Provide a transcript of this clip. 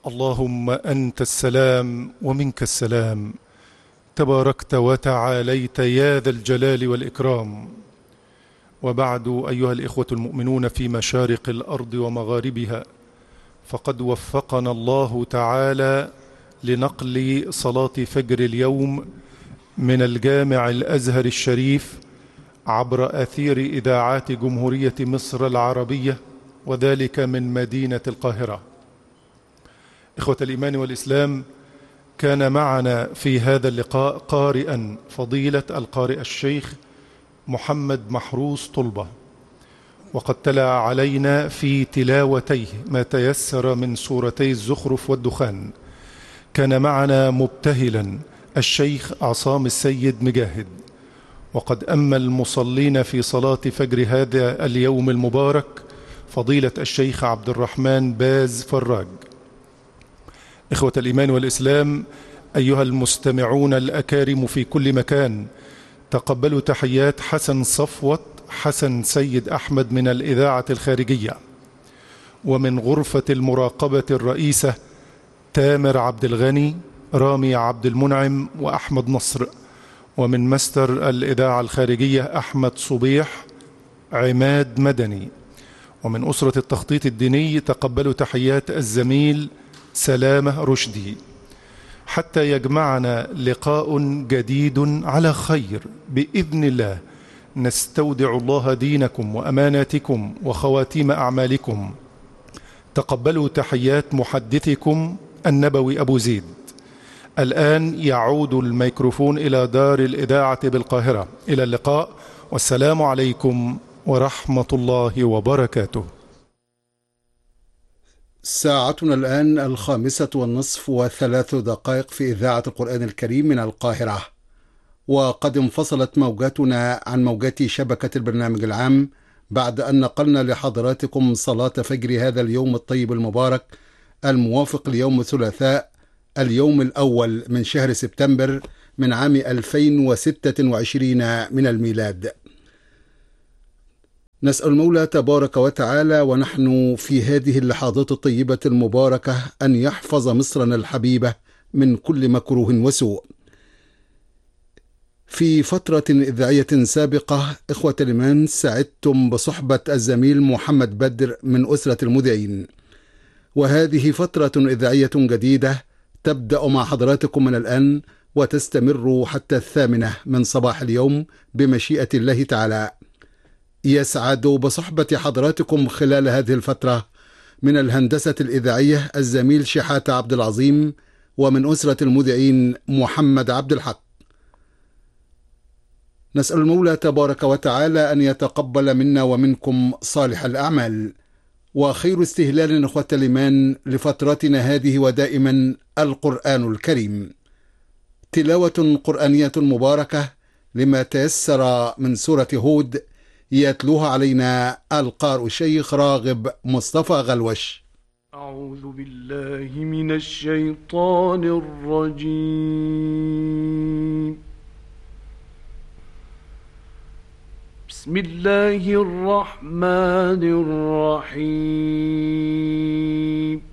اللهم أنت السلام ومنك السلام، تباركت وتعاليت يا ذا الجلال والإكرام. وبعد، أيها الإخوة المؤمنون في مشارق الأرض ومغاربها، فقد وفقنا الله تعالى لنقل صلاة فجر اليوم من الجامع الأزهر الشريف عبر أثير إذاعات جمهورية مصر العربية، وذلك من مدينة القاهرة. إخوة الإيمان والإسلام، كان معنا في هذا اللقاء قارئا فضيلة القارئ الشيخ محمد محروس طلبة، وقد تلا علينا في تلاوتيه ما تيسر من سورتي الزخرف والدخان. كان معنا مبتهلا الشيخ عصام السيد مجاهد، وقد أما المصلين في صلاة فجر هذا اليوم المبارك فضيلة الشيخ عبد الرحمن باز فراج. إخوة الإيمان والإسلام، أيها المستمعون الأكارم في كل مكان، تقبلوا تحيات حسن صفوت حسن سيد أحمد من الإذاعة الخارجية، ومن غرفة المراقبة الرئيسة تامر عبد الغني، رامي عبد المنعم، وأحمد نصر، ومن مستر الإذاعة الخارجية أحمد صبيح، عماد مدني، ومن أسرة التخطيط الديني تقبلوا تحيات الزميل سلامة رشدي، حتى يجمعنا لقاء جديد على خير بإذن الله. نستودع الله دينكم وأماناتكم وخواتيم أعمالكم. تقبلوا تحيات محدثكم النبوي أبو زيد. الآن يعود الميكروفون إلى دار الإذاعة بالقاهرة. إلى اللقاء، والسلام عليكم ورحمة الله وبركاته. ساعتنا الآن 5:03 في إذاعة القرآن الكريم من القاهرة، وقد انفصلت موجاتنا عن موجات شبكة البرنامج العام بعد أن نقلنا لحضراتكم صلاة فجر هذا اليوم الطيب المبارك الموافق ليوم الثلاثاء اليوم الأول من شهر سبتمبر من عام 2026 من الميلاد. نسأل المولى تبارك وتعالى ونحن في هذه اللحظات الطيبة المباركة أن يحفظ مصرنا الحبيبة من كل مكروه وسوء. في فترة إذاعية سابقة إخوة الإيمان سعدتم بصحبة الزميل محمد بدر من أسرة المذيعين، وهذه فترة إذاعية جديدة تبدأ مع حضراتكم من الآن وتستمر حتى 8 من صباح اليوم بمشيئة الله تعالى. يسعد بصحبة حضراتكم خلال هذه الفترة من الهندسة الإذاعية الزميل شحاتة عبد العظيم، ومن أسرة المذيعين محمد عبد الحق. نسأل المولى تبارك وتعالى أن يتقبل منا ومنكم صالح الأعمال، وخير استهلال إخوة الإيمان لفترتنا هذه ودائما القرآن الكريم، تلاوة قرآنية مباركة لما تيسر من سورة هود، يتلوها علينا القارئ الشيخ راغب مصطفى غلوش. أعوذ بالله من الشيطان الرجيم. بسم الله الرحمن الرحيم.